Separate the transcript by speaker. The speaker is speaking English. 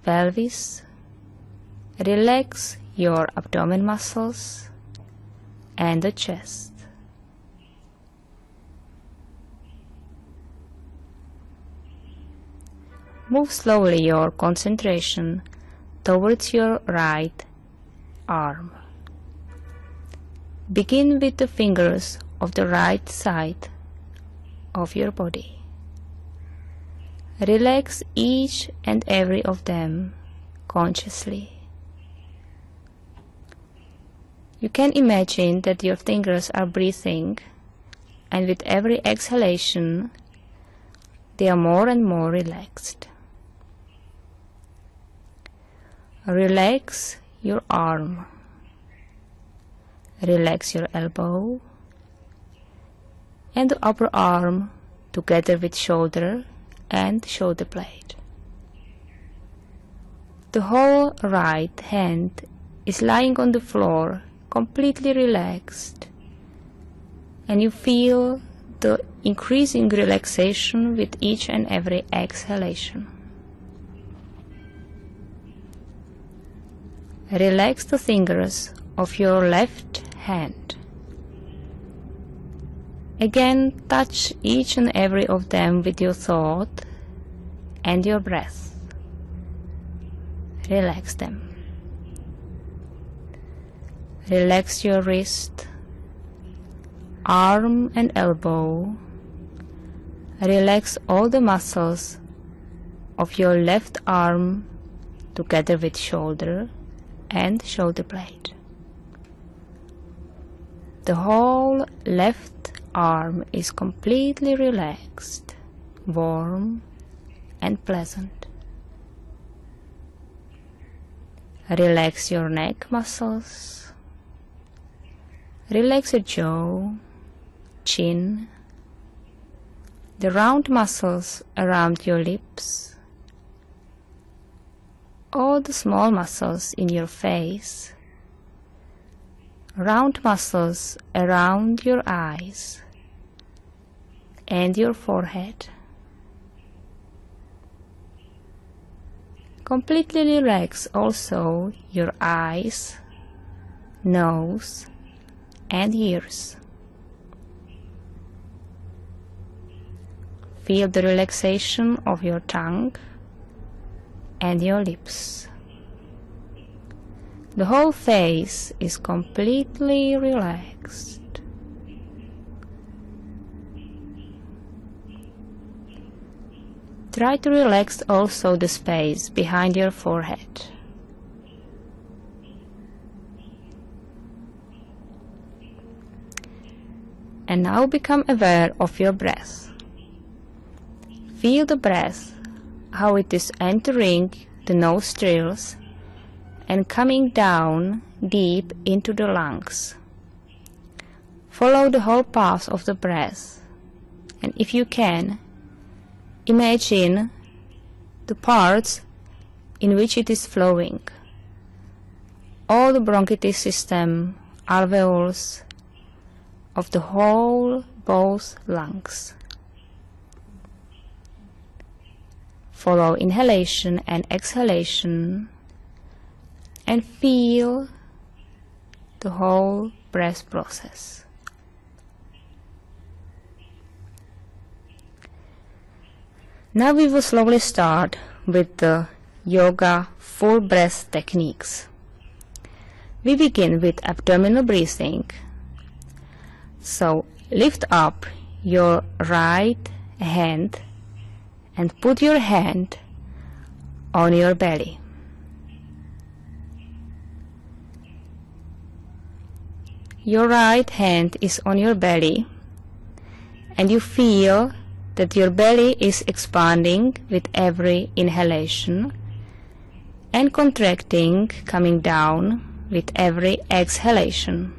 Speaker 1: pelvis, relax your abdomen muscles and the chest. Move slowly your concentration towards your right arm. Begin with the fingers of the right side of your body. Relax each and every of them consciously. You can imagine that your fingers are breathing, and with every exhalation they are more and more relaxed. Relax your arm. Relax your elbow and the upper arm together with shoulder and shoulder blade. The whole right hand is lying on the floor, completely relaxed, and you feel the increasing relaxation with each and every exhalation. Relax the fingers of your left hand. Again, touch each and every of them with your thought and your breath. Relax them. Relax your wrist, arm and elbow. Relax all the muscles of your left arm together with shoulder and shoulder blade. The whole left arm is completely relaxed, warm and pleasant. Relax your neck muscles. Relax your jaw, chin, the round muscles around your lips, all the small muscles in your face, round muscles around your eyes and your forehead. Completely relax also your eyes, nose and ears. Feel the relaxation of your tongue and your lips. The whole face is completely relaxed. Try to relax also the space behind your forehead. And now become aware of your breath. Feel the breath, how it is entering the nostrils and coming down deep into the lungs. Follow the whole path of the breath, and if you can, imagine the parts in which it is flowing. All the bronchitis system, alveoles of the whole both lungs. Follow inhalation and exhalation and feel the whole breath process. Now we will slowly start with the yoga full breath techniques. We begin with abdominal breathing. So lift up your right hand and put your hand on your belly. Your right hand is on your belly, and you feel that your belly is expanding with every inhalation and contracting, coming down with every exhalation.